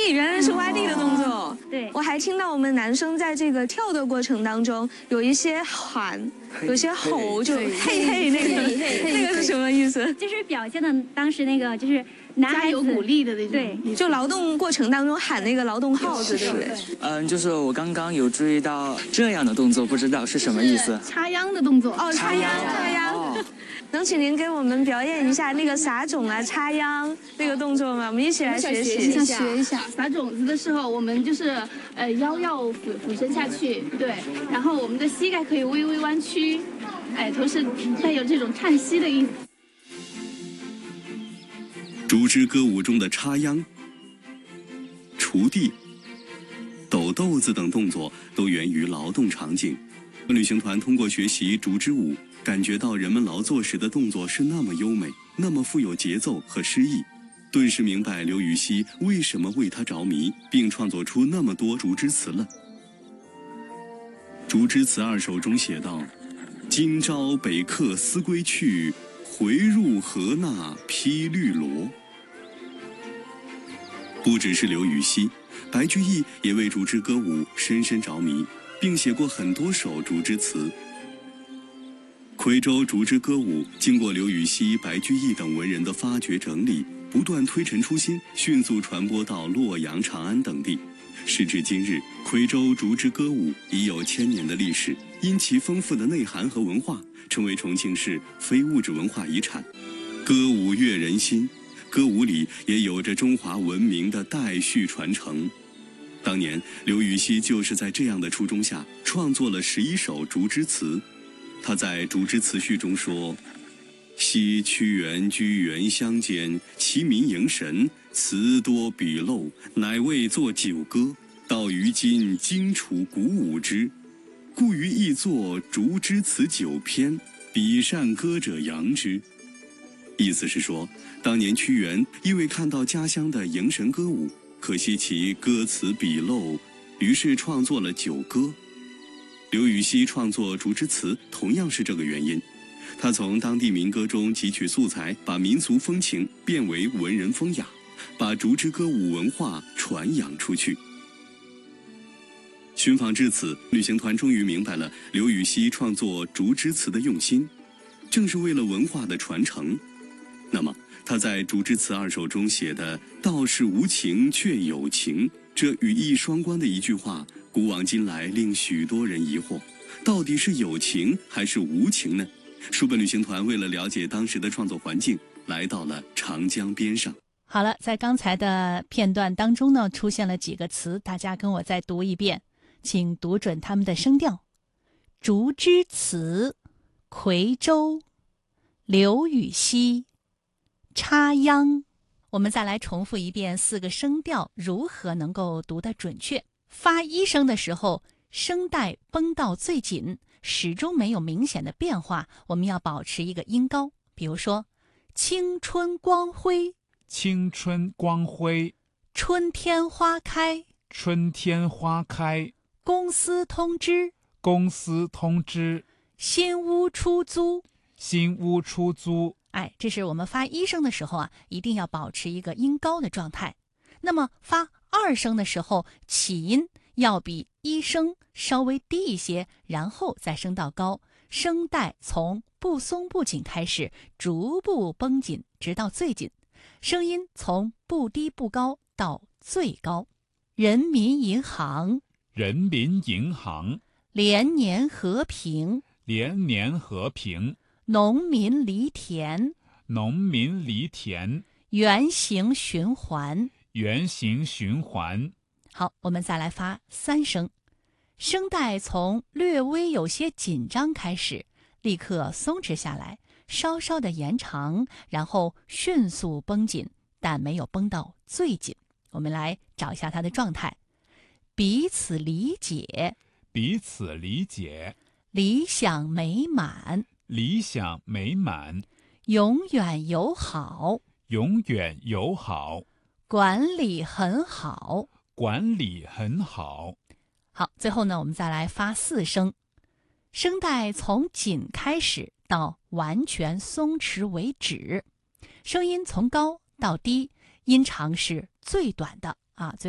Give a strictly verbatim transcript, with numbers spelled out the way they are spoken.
地，原来是挖地的动作。 对， 我还听到我们男生在这个跳的过程当中有一些喊，有些吼，就嘿嘿那个那个是什么意思？ 就是表现的当时那个就是男孩子有鼓励的那种。 对， 就劳动过程当中喊那个劳动号子，对不对？ 嗯，就是我刚刚有注意到这样的动作，不知道是什么意思。 插秧的动作。 哦，插秧，插秧。哦，能请您给我们表演一下那个撒种啊、插秧那个动作吗？我们一起来学习。 想学一下。撒种子的时候，我们就是呃腰要俯俯身下去，对，然后我们的膝盖可以微微弯曲，哎，同时带有这种叹息的意思。 竹枝歌舞中的插秧、锄地、抖豆子等动作都源于劳动场景。旅行团通过学习竹枝舞，感觉到人们劳作时的动作是那么优美，那么富有节奏和诗意，顿时明白刘禹锡为什么为他着迷，并创作出那么多竹枝词了。竹枝词二首中写道：今朝北客思归去，回入河那披绿萝。不只是刘禹锡，白居易也为竹枝歌舞深深着迷，并写过很多首竹枝词。夔州竹枝歌舞经过刘禹锡、白居易等文人的发掘整理，不断推陈出新，迅速传播到洛阳、长安等地。时至今日，夔州竹枝歌舞已有千年的历史，因其丰富的内涵和文化，成为重庆市非物质文化遗产。歌舞悦人心，歌舞里也有着中华文明的代续传承。当年刘禹锡就是在这样的初衷下创作了十一首竹枝词。他在竹枝词序中说：昔屈原居原乡间，其民迎神，词多笔漏，乃为作酒歌。到于今，荆楚鼓舞之，故于亦作竹枝词九篇，比善歌者扬之。意思是说，当年屈原因为看到家乡的迎神歌舞，可惜其歌词笔漏，于是创作了九歌。刘禹锡创作竹枝词同样是这个原因，他从当地民歌中汲取素材，把民俗风情变为文人风雅，把竹枝歌舞文化传扬出去。寻访至此，旅行团终于明白了刘禹锡创作竹枝词的用心，正是为了文化的传承。那么他在竹枝词二首中写的“道是无情却有情”，这语义双关的一句话，古往今来令许多人疑惑，到底是有情还是无情呢？书本旅行团为了了解当时的创作环境，来到了长江边上。 好了，在刚才的片段当中呢，出现了几个词，大家跟我再读一遍，请读准它们的声调。竹枝词，夔州，刘禹锡，插秧。我们再来重复一遍四个声调如何能够读得准确。发一声的时候，声带绷到最紧，始终没有明显的变化，我们要保持一个音高。比如说青春光辉， 青春光辉， 春天花开， 春天花开， 公司通知， 公司通知， 新屋出租， 新屋出租。 哎，这是我们发一声的时候啊，一定要保持一个音高的状态。那么发二声的时候，起音要比一声稍微低一些，然后再升到高，声带从不松不紧开始，逐步绷紧，直到最紧。声音从不低不高到最高。人民银行， 人民银行， 连年和平， 连年和平， 农民犁田， 农民犁田， 圆形循环， 圆形循环。 好，我们再来发三声，声带从略微有些紧张开始，立刻松弛下来，稍稍的延长，然后迅速绷紧，但没有绷到最紧。我们来找一下它的状态。彼此理解， 彼此理解， 理想美满， 理想美满， 永远友好， 永远友好， 管理很好， 管理很好。 好，最后呢，我们再来发四声，声带从紧开始到完全松弛为止，声音从高到低，音长是最短的啊。最